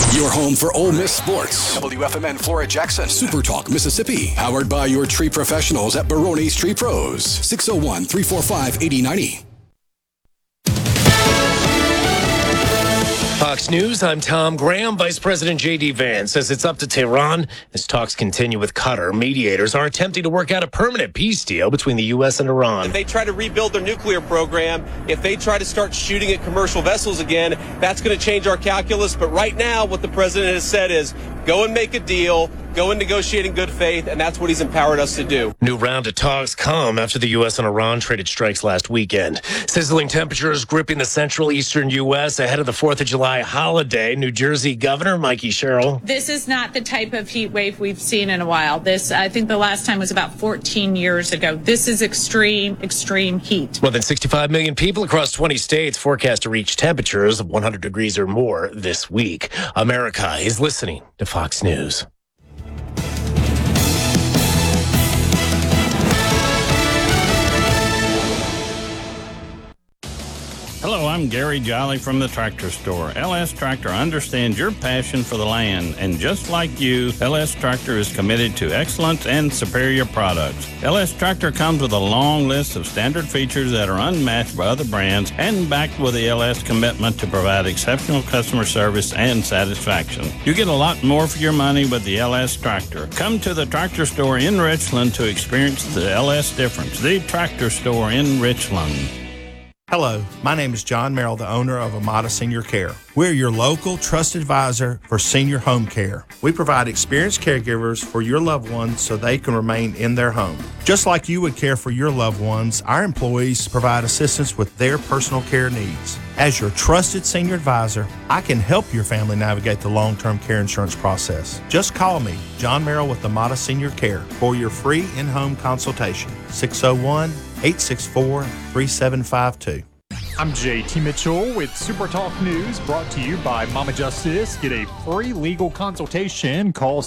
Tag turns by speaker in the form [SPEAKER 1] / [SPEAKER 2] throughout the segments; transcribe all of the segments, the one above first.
[SPEAKER 1] Your home for Ole Miss sports. WFMN Flora Jackson. Super Talk Mississippi. Powered by your tree professionals at Barone's Tree Pros. 601-345-8090.
[SPEAKER 2] Fox News, I'm Tom Graham. Vice President J.D. Vance says it's up to Tehran as talks continue with Qatar. Mediators are attempting to work out a permanent peace deal between the U.S. and Iran.
[SPEAKER 3] If they try to rebuild their nuclear program, if they try to start shooting at commercial vessels again, that's going to change our calculus. But right now, what the president has said is go and make a deal, go and negotiate in good faith, and that's what he's empowered us to do.
[SPEAKER 2] New round of talks come after the U.S. and Iran traded strikes last weekend. Sizzling temperatures gripping the central eastern U.S. ahead of the 4th of July holiday. New Jersey Governor Mikey Sherrill.
[SPEAKER 4] This is not the type of heat wave we've seen in a while. This, I think the last time was about 14 years ago. This is extreme heat.
[SPEAKER 2] More than 65 million people across 20 states forecast to reach temperatures of 100 degrees or more this week. America is listening to Fox News.
[SPEAKER 5] Hello, I'm Gary Jolly from the Tractor Store. LS Tractor understands your passion for the land, and just like you, LS Tractor is committed to excellence and superior products. LS Tractor comes with a long list of standard features that are unmatched by other brands and backed with the LS commitment to provide exceptional customer service and satisfaction. You get a lot more for your money with the LS Tractor. Come to the Tractor Store in Richland to experience the LS difference. The Tractor Store in Richland.
[SPEAKER 6] Hello, my name is John Merrill, the owner of Amada Senior Care. We're your local trusted advisor for senior home care. We provide experienced caregivers for your loved ones so they can remain in their home. Just like you would care for your loved ones, our employees provide assistance with their personal care needs. As your trusted senior advisor, I can help your family navigate the long-term care insurance process. Just call me, John Merrill with Amada Senior Care, for your free in-home consultation. 601-864-3752.
[SPEAKER 7] I'm JT Mitchell with Super Talk News, brought to you by Mama Justice. Get a free legal consultation. Call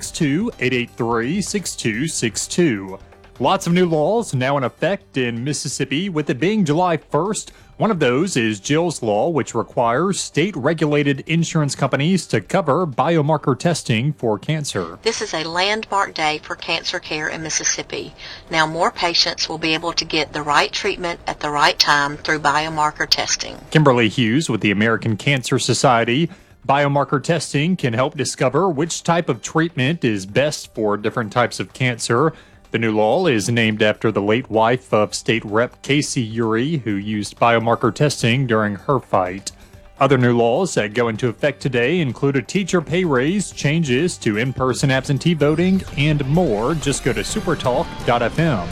[SPEAKER 7] 662-883-6262. Lots of new laws now in effect in Mississippi, with it being July 1st. One of those is Jill's Law, which requires state-regulated insurance companies to cover biomarker testing for cancer.
[SPEAKER 8] This is a landmark day for cancer care in Mississippi. Now more patients will be able to get the right treatment at the right time through biomarker testing.
[SPEAKER 7] Kimberly Hughes with the American Cancer Society. Biomarker testing can help discover which type of treatment is best for different types of cancer. The new law is named after the late wife of State Rep. Casey Urey, who used biomarker testing during her fight. Other new laws that go into effect today include a teacher pay raise, changes to in-person absentee voting, and more. Just go to supertalk.fm.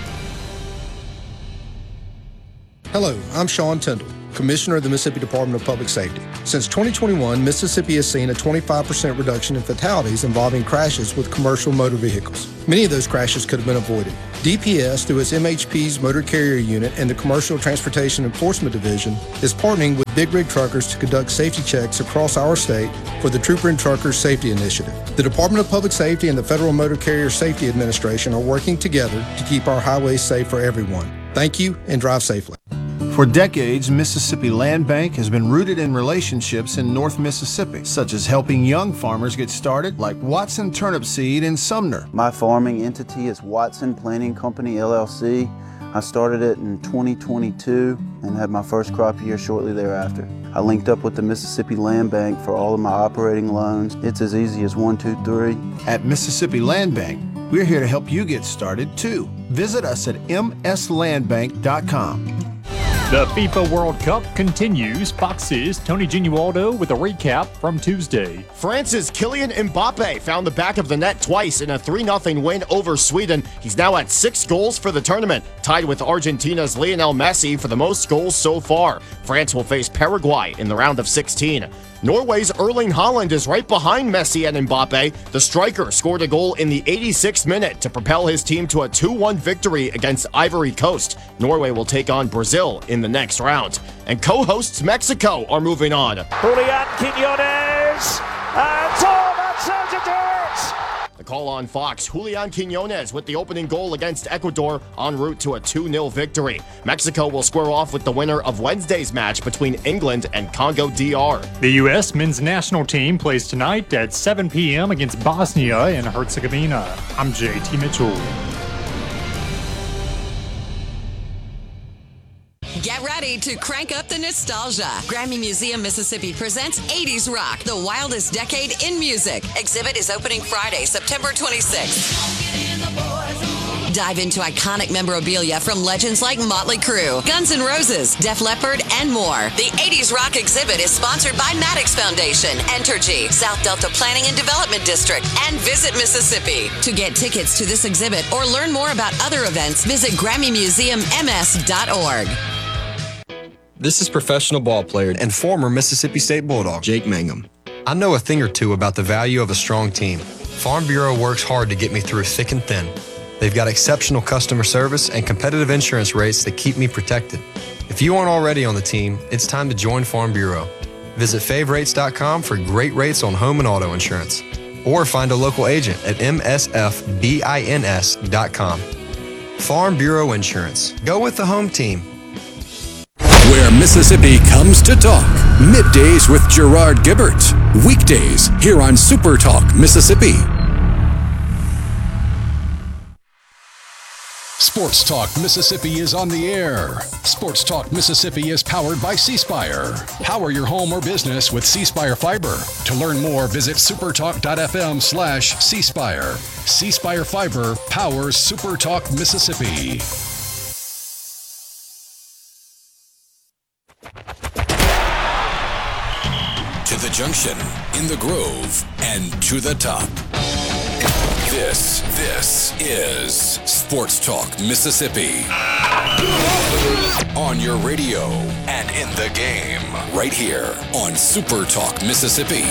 [SPEAKER 9] Hello, I'm Sean Tyndall, Commissioner of the Mississippi Department of Public Safety. Since 2021, Mississippi has seen a 25% reduction in fatalities involving crashes with commercial motor vehicles. Many of those crashes could have been avoided. DPS, through its MHP's Motor Carrier Unit and the Commercial Transportation Enforcement Division, is partnering with Big Rig Truckers to conduct safety checks across our state for the Trooper and Truckers Safety Initiative. The Department of Public Safety and the Federal Motor Carrier Safety Administration are working together to keep our highways safe for everyone. Thank you, and drive safely.
[SPEAKER 10] For decades, Mississippi Land Bank has been rooted in relationships in North Mississippi, such as helping young farmers get started, like Watson Turnip Seed in Sumner.
[SPEAKER 11] My farming entity is Watson Planting Company, LLC. I started it in 2022 and had my first crop year shortly thereafter. I linked up with the Mississippi Land Bank for all of my operating loans. It's as easy as 1, 2, 3.
[SPEAKER 10] At Mississippi Land Bank, we're here to help you get started too. Visit us at mslandbank.com.
[SPEAKER 7] The FIFA World Cup continues. Fox's Tony Genualdo with a recap from Tuesday.
[SPEAKER 12] France's Kylian Mbappe found the back of the net twice in a 3-0 win over Sweden. He's now at 6 goals for the tournament, tied with Argentina's Lionel Messi for the most goals so far. France will face Paraguay in the round of 16. Norway's Erling Haaland is right behind Messi and Mbappe. The striker scored a goal in the 86th minute to propel his team to a 2-1 victory against Ivory Coast. Norway will take on Brazil in the next round. And co-hosts Mexico are moving on.
[SPEAKER 13] Julian Quiñones, and that's how to do it!
[SPEAKER 12] The call on Fox, Julian Quinones with the opening goal against Ecuador en route to a 2-0 victory. Mexico will square off with the winner of Wednesday's match between England and Congo DR.
[SPEAKER 7] The U.S. men's national team plays tonight at 7 p.m. against Bosnia and Herzegovina. I'm JT Mitchell.
[SPEAKER 13] Get ready to crank up the nostalgia. Grammy Museum Mississippi presents 80s Rock, the wildest decade in music. Exhibit is opening Friday, September 26th. Dive into iconic memorabilia from legends like Motley Crue, Guns N' Roses, Def Leppard, and more. The 80s Rock exhibit is sponsored by Maddox Foundation, Entergy, South Delta Planning and Development District, and Visit Mississippi. To get tickets to this exhibit or learn more about other events, visit GrammyMuseumMS.org.
[SPEAKER 14] This is professional ball player and former Mississippi State Bulldog, Jake Mangum. I know a thing or two about the value of a strong team. Farm Bureau works hard to get me through thick and thin. They've got exceptional customer service and competitive insurance rates that keep me protected. If you aren't already on the team, it's time to join Farm Bureau. Visit favrates.com for great rates on home and auto insurance. Or find a local agent at msfbins.com. Farm Bureau Insurance. Go with the home team.
[SPEAKER 1] Where Mississippi comes to talk. Middays with Gerard Gibbert. Weekdays here on Super Talk Mississippi. Sports Talk Mississippi is on the air. Sports Talk Mississippi is powered by C-Spire. Power your home or business with C-Spire Fiber. To learn more, visit supertalk.fm/C-Spire. C-Spire Fiber powers Super Talk Mississippi. To the junction, in the Grove, and to the top. This is Sports Talk Mississippi. On your radio and in the game, right here on Super Talk Mississippi.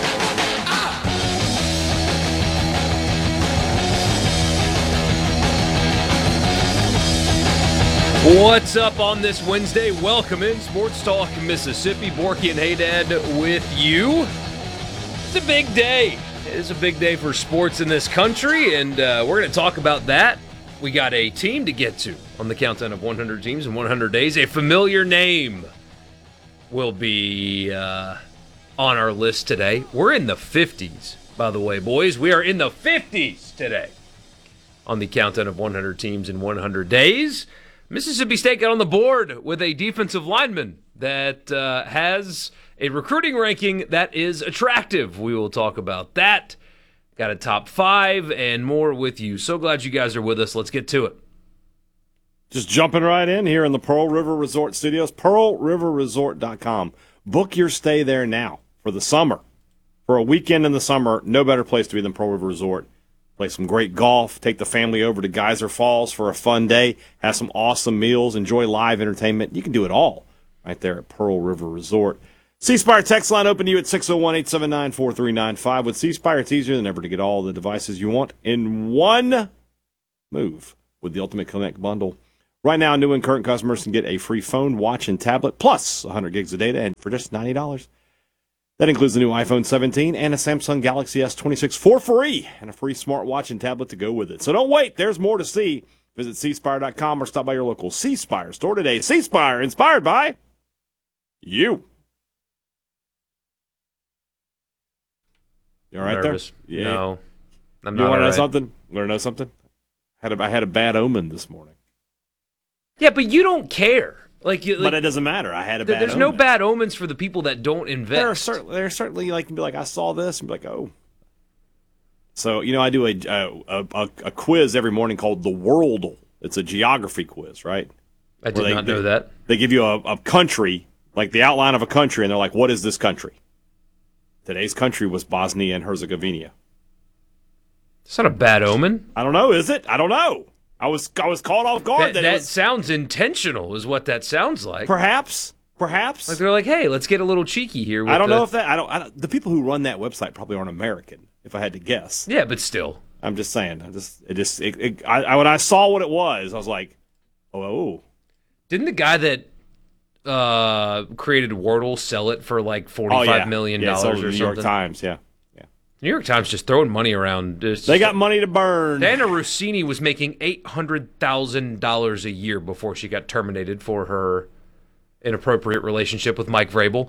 [SPEAKER 15] What's up on this Wednesday? Welcome in Sports Talk Mississippi. Borky and Haydad with you. It's a big day. It is a big day for sports in this country, and we're going to talk about that. We got a team to get to on the countdown of 100 teams in 100 days. A familiar name will be on our list today. We're in the 50s, by the way, boys. We are in the 50s today on the countdown of 100 teams in 100 days. Mississippi State got on the board with a defensive lineman that has a recruiting ranking that is attractive. We will talk about that. Got a top 5 and more with you. So glad you guys are with us. Let's get to it.
[SPEAKER 16] Just jumping right in here in the Pearl River Resort Studios, pearlriverresort.com. Book your stay there now for the summer. For a weekend in the summer, no better place to be than Pearl River Resort. Play some great golf, take the family over to Geyser Falls for a fun day, have some awesome meals, enjoy live entertainment. You can do it all right there at Pearl River Resort. C-Spire text line open to you at 601-879-4395. With C-Spire, it's easier than ever to get all the devices you want in one move with the Ultimate Connect bundle. Right now, new and current customers can get a free phone, watch, and tablet, plus 100 gigs of data, and for just $90. That includes the new iPhone 17 and a Samsung Galaxy S26 for free, and a free smartwatch and tablet to go with it. So don't wait. There's more to see. Visit cspire.com or stop by your local C-Spire store today. C-Spire, inspired by you. You all right
[SPEAKER 15] nervous.
[SPEAKER 16] There? Yeah.
[SPEAKER 15] No, I'm
[SPEAKER 16] you
[SPEAKER 15] not.
[SPEAKER 16] Want to know
[SPEAKER 15] right.
[SPEAKER 16] something? Want to know something? I had a bad omen this morning.
[SPEAKER 15] Yeah, but you don't care. Like,
[SPEAKER 16] but it doesn't matter. I had a bad
[SPEAKER 15] There's
[SPEAKER 16] omen.
[SPEAKER 15] no bad omens for the people that don't invest.
[SPEAKER 16] There are certainly like can be like I saw this and be like, oh. So I do a quiz every morning called the Worldle. It's a geography quiz, right?
[SPEAKER 15] I did not know that.
[SPEAKER 16] They give you a country, like the outline of a country, and they're like, what is this country? Today's country was Bosnia and Herzegovina.
[SPEAKER 15] It's not a bad omen.
[SPEAKER 16] I don't know. Is it? I don't know. I was caught off guard.
[SPEAKER 15] That sounds intentional, is what that sounds like.
[SPEAKER 16] Perhaps.
[SPEAKER 15] Like they're like, hey, let's get a little cheeky here.
[SPEAKER 16] I don't know if that. I don't. The people who run that website probably aren't American. If I had to guess.
[SPEAKER 15] Yeah, but still.
[SPEAKER 16] I'm just saying. When I saw what it was, I was like, oh.
[SPEAKER 15] Didn't the guy that created Wordle sell it for like $45 million or something?
[SPEAKER 16] New York Times, yeah.
[SPEAKER 15] New York Times just throwing money around.
[SPEAKER 16] They got money to burn.
[SPEAKER 15] Diana Rossini was making $800,000 a year before she got terminated for her inappropriate relationship with Mike Vrabel.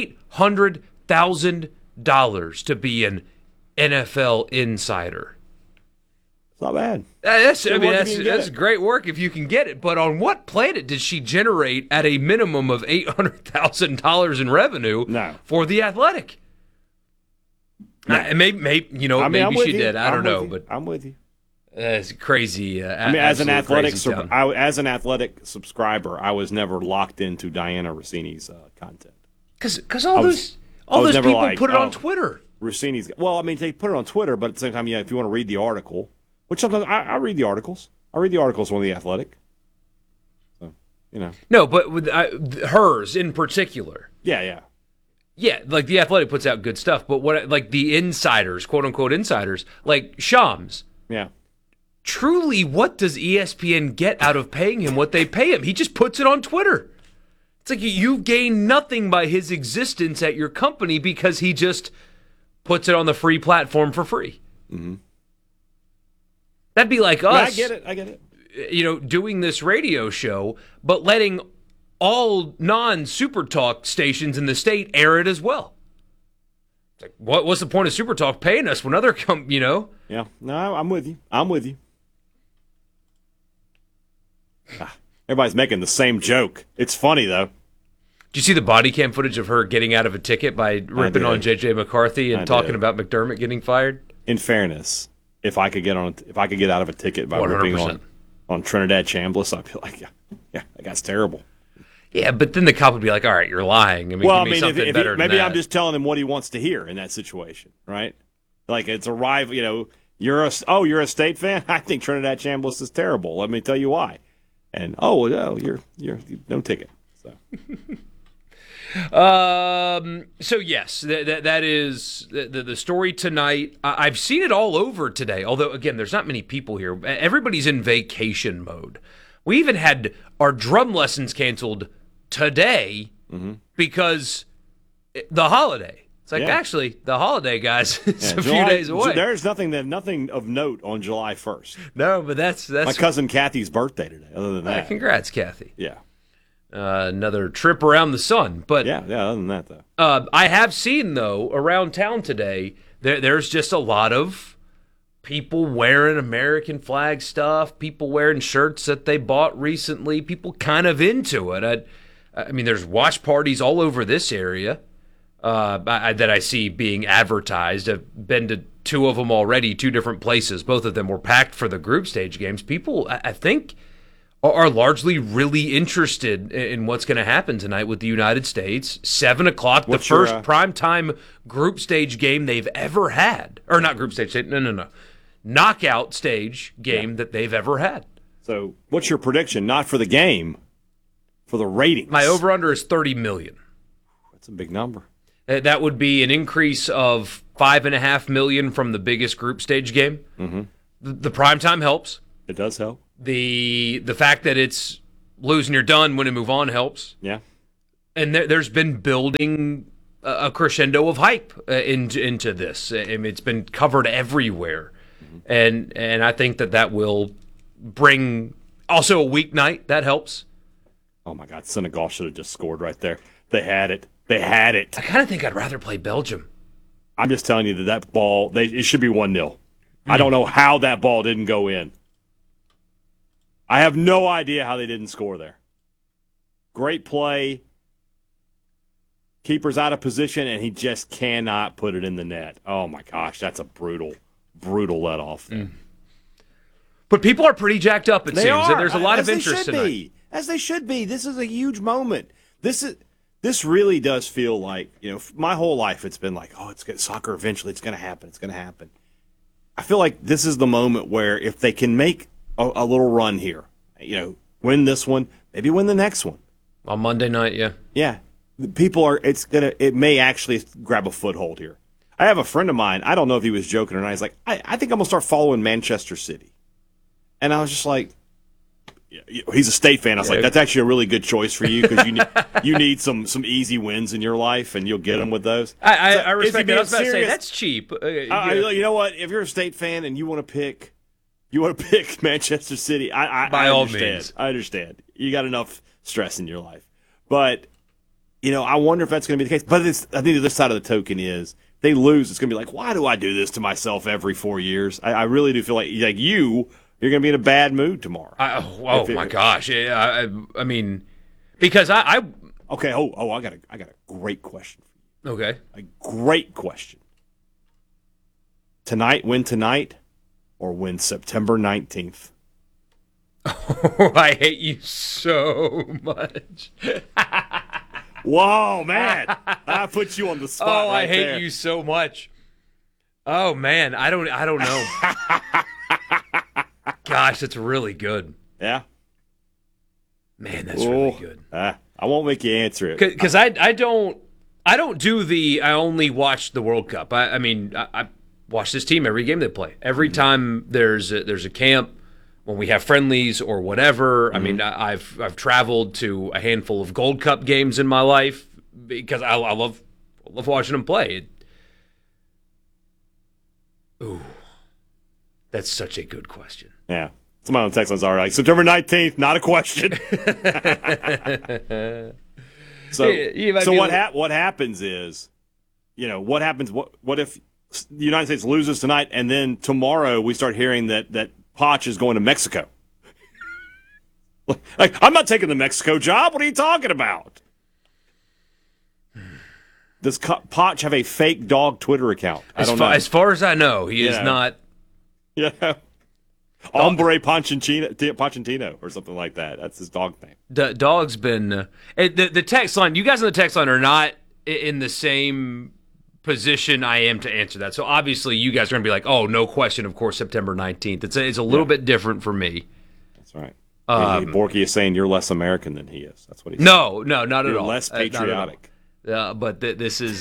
[SPEAKER 15] $800,000 to be an NFL insider.
[SPEAKER 16] It's not bad.
[SPEAKER 15] That's great work if you can get it. But on what planet did she generate at a minimum of $800,000 in revenue for The Athletic?
[SPEAKER 16] No.
[SPEAKER 15] Maybe she did. I don't know, but
[SPEAKER 16] I'm with you.
[SPEAKER 15] It's crazy.
[SPEAKER 16] As an athletic subscriber, I was never locked into Diana Rossini's content.
[SPEAKER 15] Because all those people put it on Twitter.
[SPEAKER 16] Rossini's. Well, they put it on Twitter, but at the same time, if you want to read the article, which sometimes I read the articles. I read the articles on The Athletic. So,
[SPEAKER 15] No, but with hers in particular.
[SPEAKER 16] Yeah.
[SPEAKER 15] Yeah, like The Athletic puts out good stuff, but like the insiders, quote unquote insiders, like Shams.
[SPEAKER 16] Yeah.
[SPEAKER 15] Truly, what does ESPN get out of paying him what they pay him? He just puts it on Twitter. It's like you gain nothing by his existence at your company because he just puts it on the free platform for free.
[SPEAKER 16] Mm-hmm.
[SPEAKER 15] That'd be like us.
[SPEAKER 16] I get it.
[SPEAKER 15] Doing this radio show, but letting all non-Super Talk stations in the state air it as well. It's like, what's the point of Super Talk paying us when other
[SPEAKER 16] Yeah, no, I'm with you. Everybody's making the same joke. It's funny, though.
[SPEAKER 15] Did you see the body cam footage of her getting out of a ticket by ripping on J.J. McCarthy and talking about McDermott getting fired?
[SPEAKER 16] In fairness, if I could get out of a ticket by 100%. ripping on Trinidad Chambliss, I'd be like, yeah, that guy's terrible.
[SPEAKER 15] Yeah, but then the cop would be like, all right, you're lying. Maybe
[SPEAKER 16] I'm just telling him what he wants to hear in that situation, right? Like it's a rival, you're a State fan? I think Trinidad Chambliss is terrible. Let me tell you why. And you're no ticket. So
[SPEAKER 15] So yes, that is the story tonight. I've seen it all over today, although, again, there's not many people here. Everybody's in vacation mode. We even had our drum lessons canceled today because the holiday. It's like, actually, the holiday, guys, is a few days away.
[SPEAKER 16] There's nothing of note on July 1st.
[SPEAKER 15] No, but that's
[SPEAKER 16] my cousin Kathy's birthday today, other than that.
[SPEAKER 15] Congrats, Kathy.
[SPEAKER 16] Yeah.
[SPEAKER 15] Another trip around the sun. But
[SPEAKER 16] yeah, other than that, though.
[SPEAKER 15] I have seen, though, around town today, there's just a lot of people wearing American flag stuff, people wearing shirts that they bought recently, people kind of into it. I mean, there's watch parties all over this area that I see being advertised. I've been to two of them already, two different places. Both of them were packed for the group stage games. People, I think, are largely really interested in what's going to happen tonight with the United States. 7 o'clock, the first primetime group stage game they've ever had. Or not group stage, no. Knockout stage game that they've ever had.
[SPEAKER 16] So what's your prediction? Not for the game, for the ratings.
[SPEAKER 15] My over-under is 30 million.
[SPEAKER 16] That's a big number.
[SPEAKER 15] That would be an increase of 5.5 million from the biggest group stage game.
[SPEAKER 16] Mm-hmm.
[SPEAKER 15] The primetime helps.
[SPEAKER 16] It does help.
[SPEAKER 15] The fact that it's lose and you're done, win and move on helps.
[SPEAKER 16] Yeah.
[SPEAKER 15] And there's been building a crescendo of hype into this. I mean, it's been covered everywhere. Mm-hmm. And I think that will bring also a weeknight. That helps.
[SPEAKER 16] Oh, my God. Senegal should have just scored right there. They had it. I
[SPEAKER 15] kind of think I'd rather play Belgium.
[SPEAKER 16] I'm just telling you that ball, it should be 1-0. I don't know how that ball didn't go in. I have no idea how they didn't score there. Great play. Keeper's out of position, and he just cannot put it in the net. Oh, my gosh. That's a brutal let-off.
[SPEAKER 15] But people are pretty jacked up, it seems. And there's a lot of interest tonight.
[SPEAKER 16] As they should be. This is a huge moment. This really does feel like, my whole life it's been like, it's good. Soccer eventually, it's going to happen. I feel like this is the moment where if they can make a little run here, win this one, maybe win the next one.
[SPEAKER 15] On Monday night, yeah.
[SPEAKER 16] Yeah. It may actually grab a foothold here. I have a friend of mine, I don't know if he was joking or not, he's like, I think I'm going to start following Manchester City. And I was just like, he's a State fan. I was like, that's actually a really good choice for you because you need some easy wins in your life, and you'll get them with those.
[SPEAKER 15] I respect that. I was about to say that's cheap.
[SPEAKER 16] You know what? If you're a State fan and you want to pick Manchester City, I
[SPEAKER 15] all
[SPEAKER 16] understand.
[SPEAKER 15] means.
[SPEAKER 16] I understand. You got enough stress in your life, but I wonder if that's going to be the case. But I think the other side of the token is they lose. It's going to be like, why do I do this to myself every 4 years? I really do feel like you're going to be in a bad mood tomorrow.
[SPEAKER 15] My gosh! I mean, because I
[SPEAKER 16] okay. I got a great question for you.
[SPEAKER 15] Okay,
[SPEAKER 16] a great question. Win tonight, or win September 19th?
[SPEAKER 15] Oh, I hate you so much.
[SPEAKER 16] Whoa, man! I put you on the spot.
[SPEAKER 15] Oh,
[SPEAKER 16] right
[SPEAKER 15] I hate
[SPEAKER 16] there.
[SPEAKER 15] you so much. Oh man, I don't know. Gosh, that's really good.
[SPEAKER 16] Yeah.
[SPEAKER 15] Man, that's really good.
[SPEAKER 16] I won't make you answer it.
[SPEAKER 15] Because I don't do the I only watch the World Cup. I watch this team every game they play. Every time there's a camp, when we have friendlies or whatever. I mean, I've traveled to a handful of Gold Cup games in my life because I love watching them play. Ooh, that's such a good question.
[SPEAKER 16] Yeah. Somebody on the text lines are like, September 19th, not a question. So what happens is, what happens? What if the United States loses tonight, and then tomorrow we start hearing that Poch is going to Mexico? Like, I'm not taking the Mexico job. What are you talking about? Does Poch have a fake dog Twitter account? I don't know.
[SPEAKER 15] As far as I know, he is not.
[SPEAKER 16] Yeah. Hombre Pochettino or something like that. That's his dog name.
[SPEAKER 15] The dog's been the text line. You guys on the text line are not in the same position I am to answer that. So obviously you guys are going to be like, oh, no question, of course, September 19th. It's a little bit different for me.
[SPEAKER 16] That's right. Borky is saying you're less American than he is. That's what he's saying.
[SPEAKER 15] No, not at
[SPEAKER 16] you're
[SPEAKER 15] all.
[SPEAKER 16] Less patriotic.
[SPEAKER 15] But this is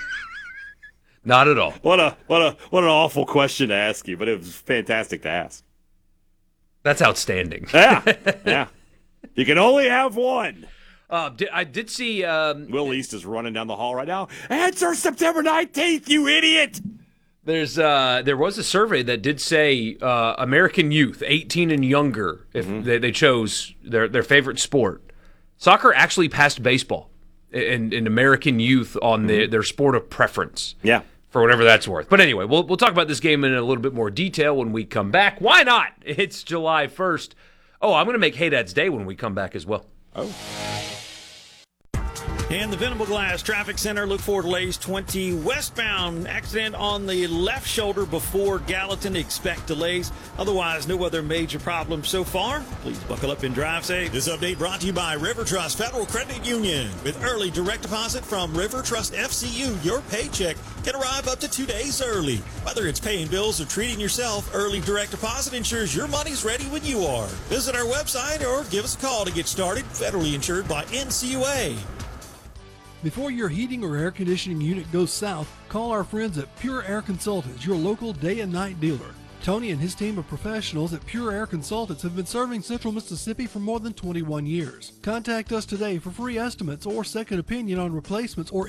[SPEAKER 15] not at all.
[SPEAKER 16] What an awful question to ask you, but it was fantastic to ask.
[SPEAKER 15] That's outstanding.
[SPEAKER 16] Yeah. You can only have one.
[SPEAKER 15] I did see
[SPEAKER 16] Will East is running down the hall right now. Answer September 19th, you idiot.
[SPEAKER 15] There was a survey that did say American youth, 18 and younger, if they chose their favorite sport. Soccer actually passed baseball in American youth on their sport of preference.
[SPEAKER 16] Yeah.
[SPEAKER 15] For whatever that's worth. But anyway, we'll talk about this game in a little bit more detail when we come back. Why not? It's July 1st. Oh, I'm going to make Hey Dad's Day when we come back as well.
[SPEAKER 16] Oh.
[SPEAKER 17] In the Venable Glass Traffic Center, look for delays 20 westbound. Accident on the left shoulder before Gallatin. Expect delays. Otherwise, no other major problems so far. Please buckle up and drive safe. This update brought to you by River Trust Federal Credit Union. With early direct deposit from River Trust FCU, your paycheck can arrive up to 2 days early. Whether it's paying bills or treating yourself, early direct deposit ensures your money's ready when you are. Visit our website or give us a call to get started. Federally insured by NCUA.
[SPEAKER 18] Before your heating or air conditioning unit goes south, call our friends at Pure Air Consultants, your local day and night dealer. Tony and his team of professionals at Pure Air Consultants have been serving Central Mississippi for more than 21 years. Contact us today for free estimates or second opinion on replacements or